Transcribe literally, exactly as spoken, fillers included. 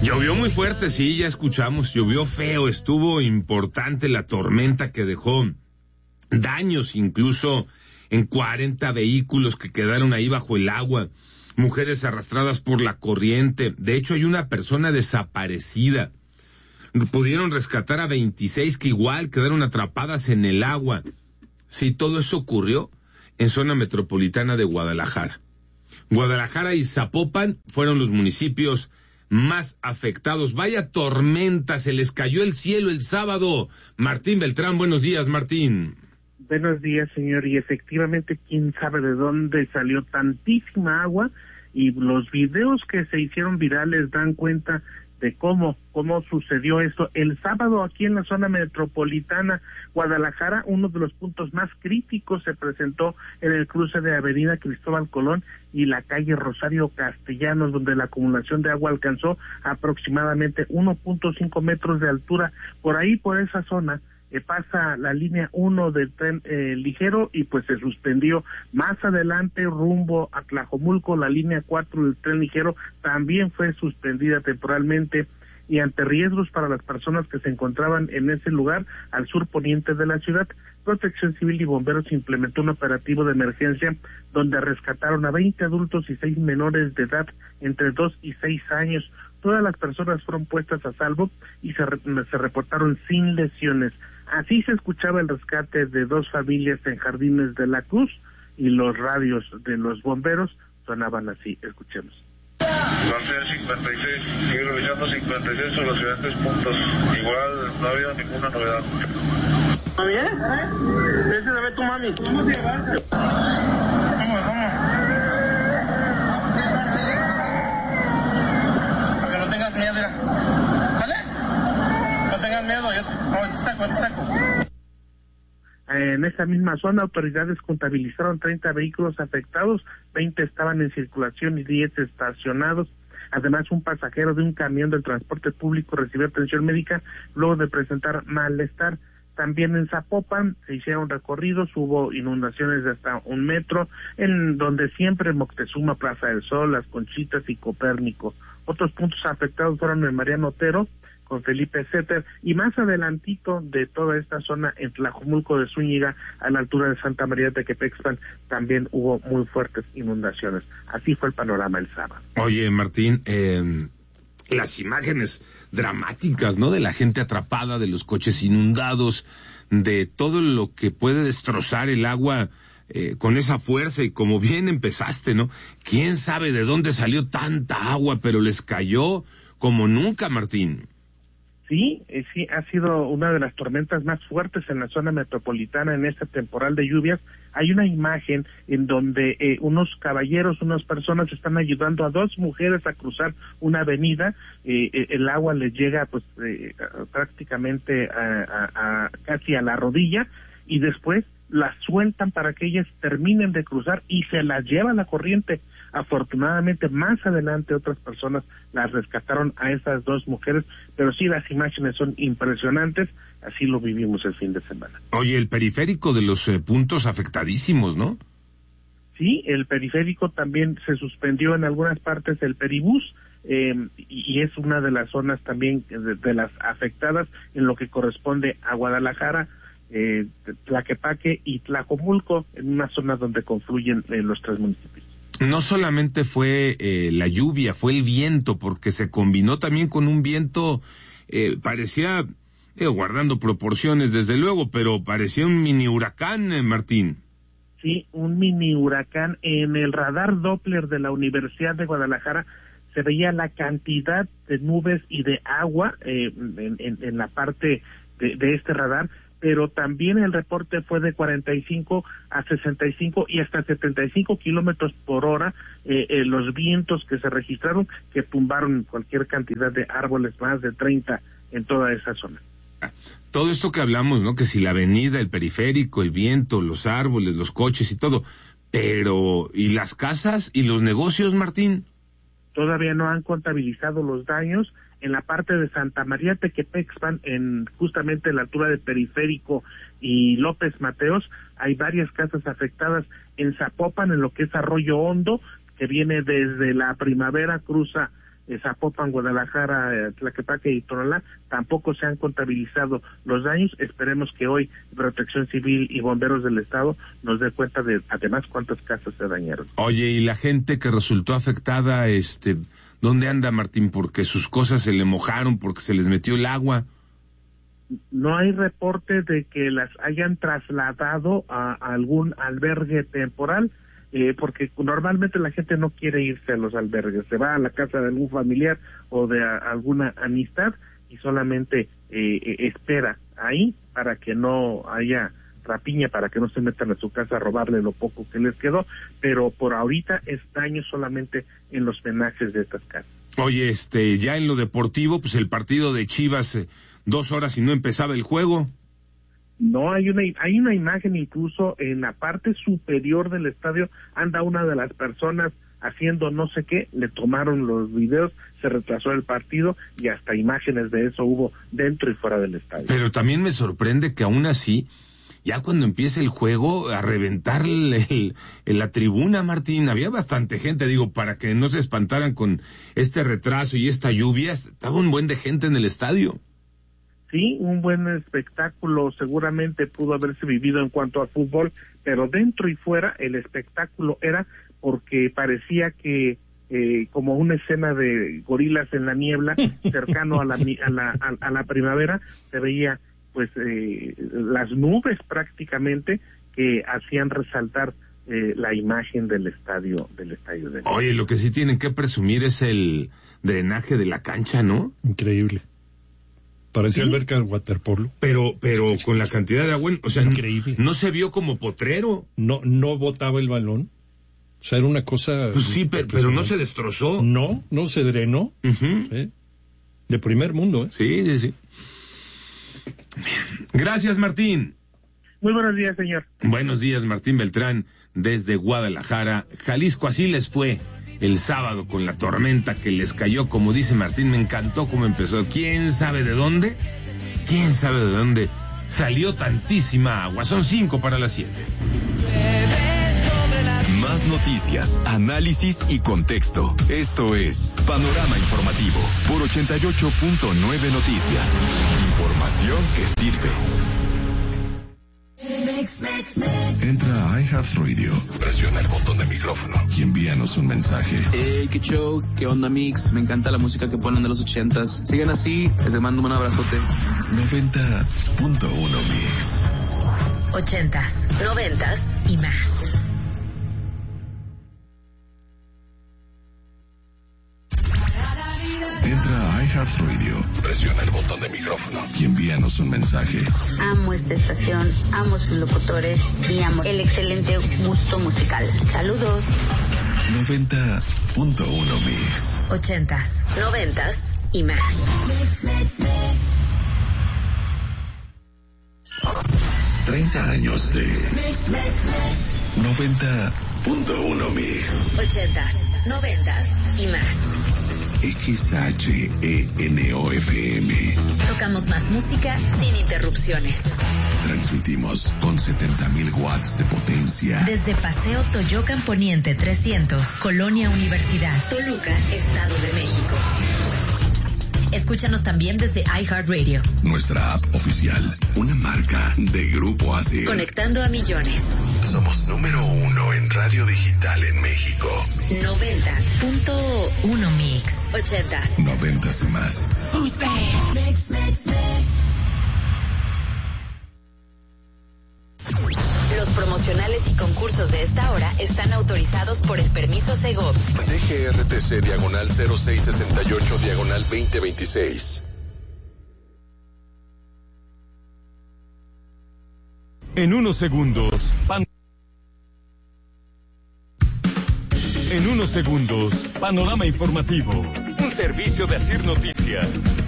Llovió muy fuerte, sí, ya escuchamos, llovió feo, estuvo importante la tormenta que dejó daños incluso en cuarenta vehículos que quedaron ahí bajo el agua, mujeres arrastradas por la corriente. De hecho, hay una persona desaparecida. Pudieron rescatar a veintiséis que igual quedaron atrapadas en el agua. Sí, todo eso ocurrió en zona metropolitana de Guadalajara. Guadalajara y Zapopan fueron los municipios más afectados. Vaya tormenta, se les cayó el cielo el sábado. Martín Beltrán, buenos días, Martín. Buenos días, señor, y efectivamente, quién sabe de dónde salió tantísima agua, y los videos que se hicieron virales dan cuenta de cómo, cómo sucedió esto. El sábado aquí en la zona metropolitana Guadalajara, uno de los puntos más críticos se presentó en el cruce de Avenida Cristóbal Colón y la calle Rosario Castellanos, donde la acumulación de agua alcanzó aproximadamente uno punto cinco metros de altura. Por ahí, por esa zona, Eh, pasa la línea uno del tren eh, ligero y pues se suspendió. Más adelante, rumbo a Tlajomulco, la línea cuatro del tren ligero también fue suspendida temporalmente, y ante riesgos para las personas que se encontraban en ese lugar al sur poniente de la ciudad, Protección Civil y Bomberos implementó un operativo de emergencia donde rescataron a veinte adultos y seis menores de edad entre dos y seis años. Todas las personas fueron puestas a salvo y se, re se reportaron sin lesiones. Así se escuchaba el rescate de dos familias en Jardines de la Cruz, y los radios de los bomberos sonaban así. Escuchemos. García cincuenta y seis, sigue revisando cincuenta y seis sobre los siguientes puntos. Igual no ha habido ninguna novedad. ¿Mami, eh? Ese debe tu mami. ¿Cómo te llevaste? Vamos, vamos. Para que no tengas miedo, mira. ¿Vale? No tengas miedo, yo te, te saco, te saco. En esa misma zona, autoridades contabilizaron treinta vehículos afectados, veinte estaban en circulación y diez estacionados. Además, un pasajero de un camión del transporte público recibió atención médica luego de presentar malestar. También en Zapopan se hicieron recorridos, hubo inundaciones de hasta un metro, en donde siempre Moctezuma, Plaza del Sol, Las Conchitas y Copérnico. Otros puntos afectados fueron en Mariano Otero, con Felipe Setter, y más adelantito de toda esta zona, en Tlajomulco de Zúñiga, a la altura de Santa María de Tequepexpan, también hubo muy fuertes inundaciones. Así fue el panorama el sábado. Oye, Martín, eh, las imágenes dramáticas, ¿no?, de la gente atrapada, de los coches inundados, de todo lo que puede destrozar el agua eh, con esa fuerza, y como bien empezaste, ¿no? ¿Quién sabe de dónde salió tanta agua, pero les cayó como nunca, Martín? Sí, eh, sí, ha sido una de las tormentas más fuertes en la zona metropolitana en esta temporada de lluvias. Hay una imagen en donde eh, unos caballeros, unas personas están ayudando a dos mujeres a cruzar una avenida. Eh, eh, el agua les llega pues eh, prácticamente a, a, a casi a la rodilla, y después las sueltan para que ellas terminen de cruzar y se las lleva la corriente. Afortunadamente, más adelante otras personas las rescataron a esas dos mujeres, pero sí, las imágenes son impresionantes. Así lo vivimos el fin de semana. Oye, el periférico de los eh, puntos afectadísimos, ¿no? Sí, el periférico también se suspendió en algunas partes, el peribús, eh, y es una de las zonas también de, de las afectadas en lo que corresponde a Guadalajara, eh, Tlaquepaque y Tlajomulco, en una zona donde confluyen eh, los tres municipios. No solamente fue eh, la lluvia, fue el viento, porque se combinó también con un viento, eh, parecía, eh, guardando proporciones desde luego, pero parecía un mini huracán, eh, Martín. Sí, un mini huracán. En el radar Doppler de la Universidad de Guadalajara se veía la cantidad de nubes y de agua eh, en, en, en la parte de, de este radar, pero también el reporte fue de cuarenta y cinco a sesenta y cinco y hasta setenta y cinco kilómetros por hora, eh, eh, los vientos que se registraron, que tumbaron cualquier cantidad de árboles, más de treinta en toda esa zona. Todo esto que hablamos, ¿no?, que si la avenida, el periférico, el viento, los árboles, los coches y todo, pero ¿y las casas y los negocios, Martín? Todavía no han contabilizado los daños. En la parte de Santa María Tequepexpan, en justamente la altura del Periférico y López Mateos, hay varias casas afectadas. En Zapopan, en lo que es Arroyo Hondo, que viene desde la Primavera, cruza Zapopan, Guadalajara, Tlaquepaque y Tonalá, tampoco se han contabilizado los daños. Esperemos que hoy Protección Civil y Bomberos del Estado nos dé cuenta de, además, cuántas casas se dañaron. Oye, ¿y la gente que resultó afectada, este, dónde anda, Martín? Porque sus cosas se le mojaron, porque se les metió el agua. No hay reporte de que las hayan trasladado a, a algún albergue temporal, eh, porque normalmente la gente no quiere irse a los albergues, se va a la casa de algún familiar o de a, alguna amistad y solamente eh, espera ahí para que no haya rapiña, para que no se metan a su casa a robarle lo poco que les quedó, pero por ahorita es daño solamente en los penajes de estas casas. Oye, este, ya en lo deportivo, pues el partido de Chivas, eh, dos horas y no empezaba el juego. No, hay una hay una imagen incluso en la parte superior del estadio, anda una de las personas haciendo no sé qué, le tomaron los videos, se retrasó el partido y hasta imágenes de eso hubo dentro y fuera del estadio. Pero también me sorprende que aún así, ya cuando empiece el juego, a reventar el, el, el, la tribuna, Martín, había bastante gente, digo, para que no se espantaran con este retraso y esta lluvia, estaba un buen de gente en el estadio. Sí, un buen espectáculo seguramente pudo haberse vivido en cuanto al fútbol, pero dentro y fuera el espectáculo era porque parecía que eh, como una escena de gorilas en la niebla, cercano a la, a la, a, a la primavera, se veía pues eh, las nubes prácticamente que hacían resaltar eh, la imagen del estadio del estadio de Oye, lo que sí tienen que presumir es el drenaje de la cancha, ¿no? Increíble. Parecía ¿Sí? alberca del waterpolo. Pero, pero con la cantidad de agua, o sea, increíble. No, no se vio como potrero. No, no botaba el balón. O sea, era una cosa... Pues sí, pero, pero no se destrozó. No, no se drenó. Uh-huh. ¿Sí? De primer mundo, ¿eh? Sí, sí, sí. Gracias, Martín. Muy buenos días, señor. Buenos días, Martín Beltrán, desde Guadalajara, Jalisco. Así les fue el sábado con la tormenta que les cayó, como dice Martín, me encantó cómo empezó. ¿Quién sabe de dónde? ¿Quién sabe de dónde salió tantísima agua? Son cinco para las siete. Más noticias, análisis y contexto. Esto es Panorama Informativo por ochenta y ocho punto nueve Noticias. Información que sirve. Entra a iHeartRadio, presiona el botón de micrófono y envíanos un mensaje. Hey, qué show, qué onda, Mix. Me encanta la música que ponen de los ochentas. Sigan así, les mando un abrazote. noventa punto uno Mix. Ochentas, noventas y más. Entra a iHeartRadio, presiona el botón de micrófono y envíanos un mensaje. Amo esta estación, amo sus locutores y amo el excelente gusto musical. Saludos. noventa punto uno Mix. Ochentas, noventas y más. treinta años de noventa punto uno Mix. Ochentas, noventas y más. X H E N O F M. Tocamos más música sin interrupciones. Transmitimos con setenta mil watts de potencia. Desde Paseo Toyocan Poniente trescientos, Colonia Universidad, Toluca, Estado de México. Escúchanos también desde iHeartRadio. Nuestra app oficial, una marca de Grupo A C. Conectando a millones. Somos número uno en radio digital en México. noventa punto uno Mix. Ochentas. Noventas y más. Who's there? Mix, mix, mix. Los promocionales y concursos de esta hora están autorizados por el permiso Segov. D G R T C diagonal cero seis sesenta y ocho diagonal veinte veintiséis. En unos segundos, pan... En unos segundos, Panorama Informativo, un servicio de Asir Noticias.